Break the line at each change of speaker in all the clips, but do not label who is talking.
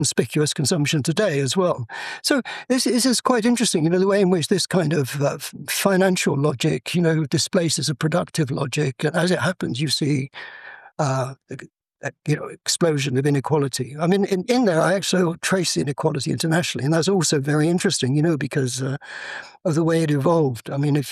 conspicuous consumption today as well. So this is quite interesting, the way in which this kind of financial logic, displaces a productive logic. And as it happens, you see explosion of inequality. I mean, in there, I actually trace inequality internationally, and that's also very interesting, because of the way it evolved. I mean,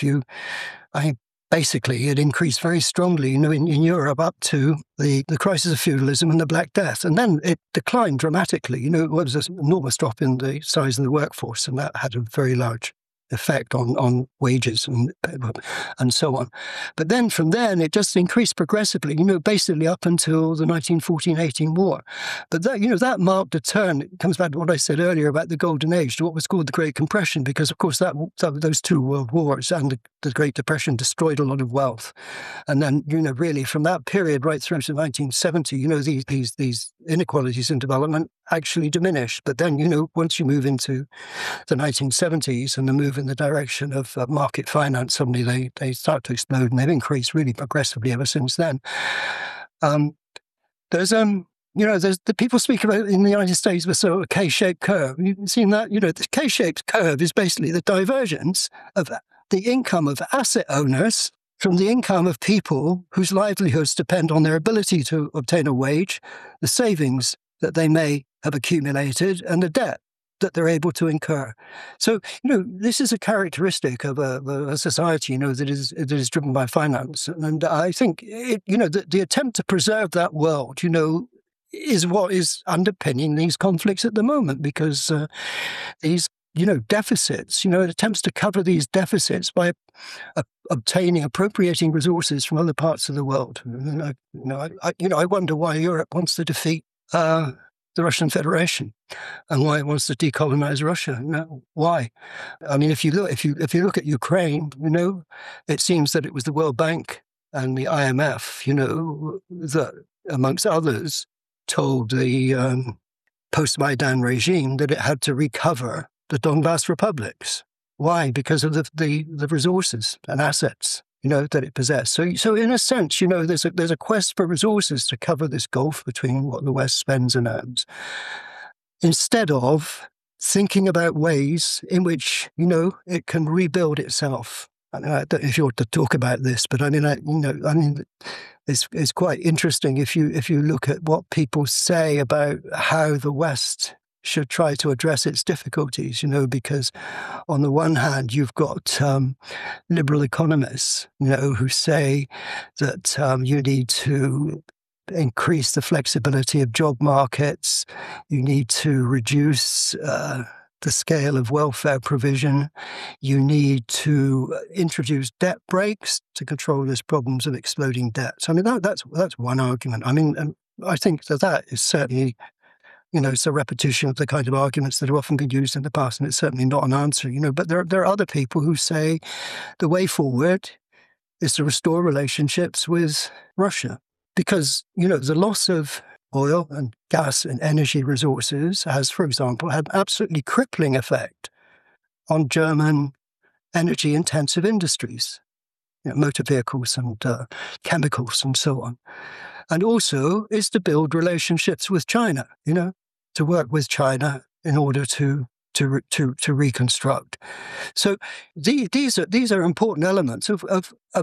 basically, it increased very strongly, in Europe up to the crisis of feudalism and the Black Death. And then it declined dramatically. It was an enormous drop in the size of the workforce, and that had a very large effect on wages and so on. But then from then, it just increased progressively, basically up until the 1914-18 war. But that, that marked a turn. It comes back to what I said earlier about the Golden Age, to what was called the Great Compression, because, of course, those two world wars and the Great Depression destroyed a lot of wealth. And then, really from that period right through to 1970, these inequalities in development actually diminished. But then, once you move into the 1970s and the move in the direction of market finance, suddenly they start to explode, and they've increased really progressively ever since then. There's the people speak about in the United States of a sort of K-shaped curve. You've seen that? The K-shaped curve is basically the divergence of the income of asset owners from the income of people whose livelihoods depend on their ability to obtain a wage, the savings that they may have accumulated, and the debt that they're able to incur. So, this is a characteristic of a society, that is driven by finance. And I think, the attempt to preserve that world, is what is underpinning these conflicts at the moment, because these, deficits, attempts to cover these deficits by appropriating resources from other parts of the world. And I wonder why Europe wants to defeat the Russian Federation, and why it wants to decolonize Russia. Why? I mean, if you look at Ukraine, it seems that it was the World Bank and the IMF, that, amongst others, told the post-Maidan regime that it had to recover the Donbass republics. Why? Because of the resources and assets that it possessed. So in a sense, there's a quest for resources to cover this gulf between what the West spends and earns, instead of thinking about ways in which, it can rebuild itself. I mean, I don't know if you want to talk about this, but it's quite interesting if you look at what people say about how the West should try to address its difficulties, because on the one hand, you've got liberal economists, who say that you need to increase the flexibility of job markets, you need to reduce the scale of welfare provision, you need to introduce debt breaks to control these problems of exploding debt. So, I mean, that's one argument. I mean, I think that is certainly, it's a repetition of the kind of arguments that have often been used in the past, and it's certainly not an answer, But there are other people who say the way forward is to restore relationships with Russia, because, the loss of oil and gas and energy resources has, for example, had an absolutely crippling effect on German energy-intensive industries, motor vehicles and chemicals and so on. And also is to build relationships with China, to work with China in order to reconstruct. So these are important elements of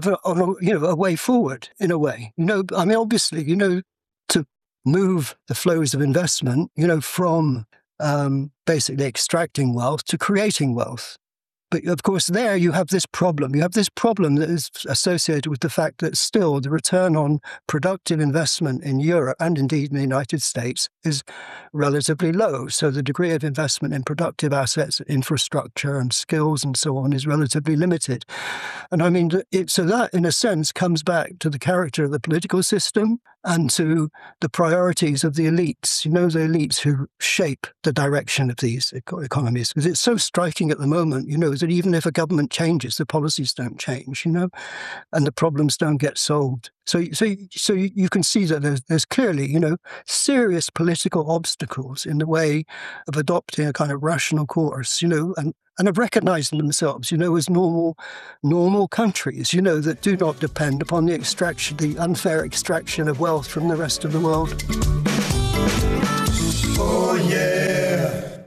a way forward, in a way. I mean, obviously, to move the flows of investment, from basically extracting wealth to creating wealth. But of course, there you have this problem. You have this problem that is associated with the fact that still the return on productive investment in Europe, and indeed in the United States, is relatively low. So the degree of investment in productive assets, infrastructure and skills and so on is relatively limited. And I mean, so that in a sense comes back to the character of the political system and to the priorities of the elites, the elites who shape the direction of these economies. Because it's so striking at the moment, that even if a government changes, the policies don't change, and the problems don't get solved. So you can see that there's clearly, serious political obstacles in the way of adopting a kind of rational course, and of recognizing themselves, as normal countries, that do not depend upon the unfair extraction of wealth from the rest of the world.
Oh, yeah.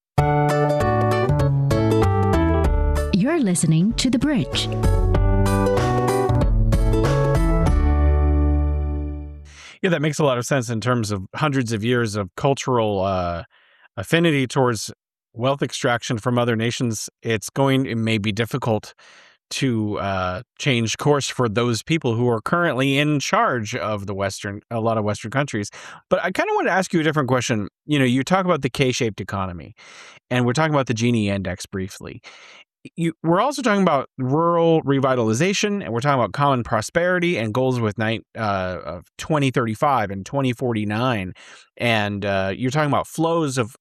You're listening to The Bridge.
Yeah, that makes a lot of sense in terms of hundreds of years of cultural affinity towards wealth extraction from other nations. It may be difficult to change course for those people who are currently in charge of a lot of Western countries. But I kind of want to ask you a different question. You talk about the K-shaped economy, and we're talking about the Gini index briefly. We're also talking about rural revitalization, and we're talking about common prosperity and goals with 2035 and 2049, and you're talking about flows of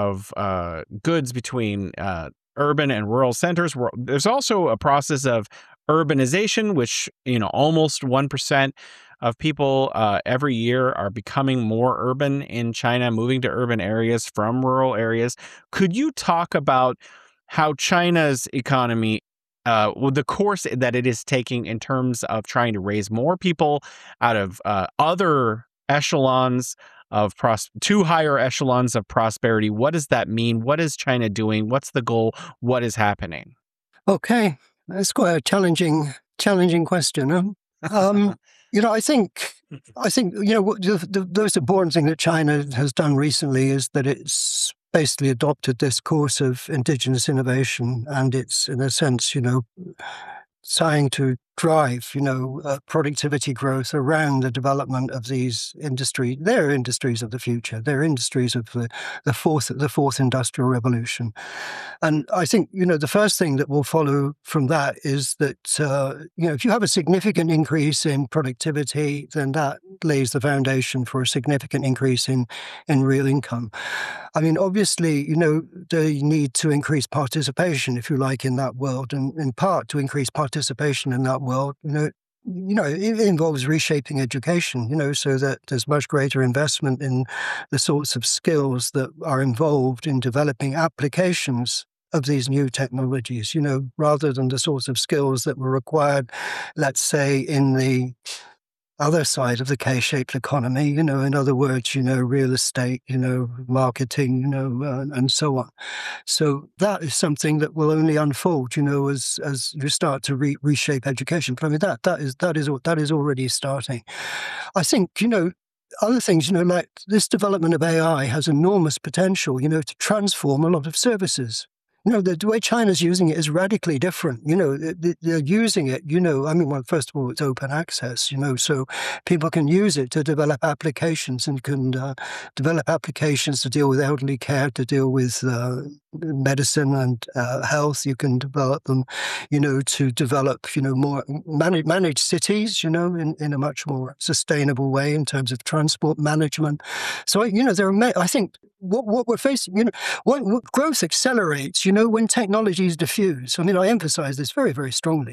goods between urban and rural centers. There's also a process of urbanization, which almost 1% of people every year are becoming more urban in China, moving to urban areas from rural areas. Could you talk about how China's economy, the course that it is taking in terms of trying to raise more people out of other echelons to higher echelons of prosperity? What does that mean? What is China doing? What's the goal? What is happening?
Okay, that's quite a challenging question. I think the most important thing that China has done recently is that it's basically adopted this course of indigenous innovation, and it's, in a sense, trying to drive, productivity growth around the development of these industries. They're industries of the future. They're industries of the fourth industrial revolution. And I think, the first thing that will follow from that is that, if you have a significant increase in productivity, then that lays the foundation for a significant increase in real income. I mean, obviously, they need to increase participation, if you like, in that world. And in part, to increase participation in that world, it involves reshaping education, so that there's much greater investment in the sorts of skills that are involved in developing applications of these new technologies, rather than the sorts of skills that were required, let's say, in the other side of the K-shaped economy, in other words, real estate, marketing, and so on. So that is something that will only unfold, as you start to reshape education. But I mean, that is already starting. I think, other things, like this development of AI has enormous potential, to transform a lot of services. The way China's using it is radically different. They're using it, first of all, it's open access, so people can use it to develop applications and can develop applications to deal with elderly care, to deal with medicine and health. You can develop them, to develop, more manage cities, in a much more sustainable way in terms of transport management. So, I think what we're facing, what growth accelerates, when technologies diffuse. I mean, I emphasize this very, very strongly.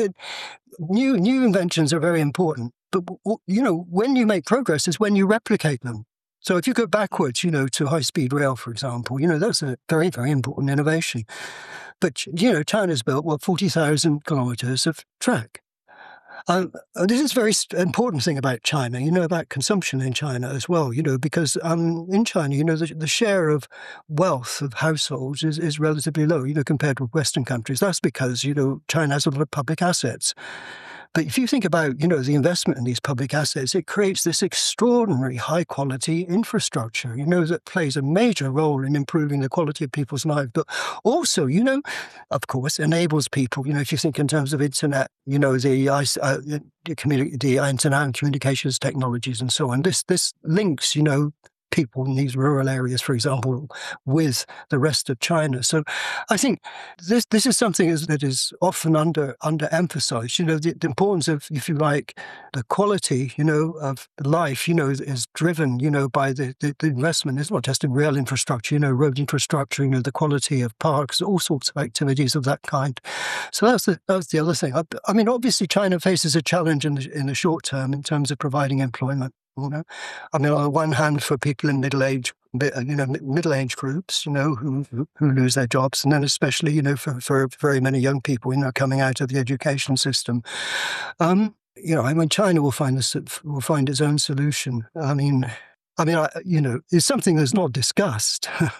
New inventions are very important, but when you make progress is when you replicate them. So if you go backwards, to high-speed rail, for example, that's a very, very important innovation. But, China's built, 40,000 kilometers of track. This is a very important thing about China, about consumption in China as well, because in China, the share of wealth of households is relatively low, compared with Western countries. That's because, China has a lot of public assets. But if you think about, the investment in these public assets, it creates this extraordinary high-quality infrastructure, that plays a major role in improving the quality of people's lives. But also, of course, enables people, if you think in terms of internet, the internet and communications technologies and so on. This links, people in these rural areas, for example, with the rest of China. So I think this is something that is often underemphasized. The importance of, if you like, the quality, of life, is driven, by the investment. It's not just in rail infrastructure, road infrastructure, the quality of parks, all sorts of activities of that kind. So that's the other thing. I mean, obviously, China faces a challenge in the short term in terms of providing employment. I mean, on the one hand, for people in middle-age groups, who lose their jobs, and then especially, for very many young people, coming out of the education system. I mean, China will find its own solution. I mean, I mean, it's something that's not discussed.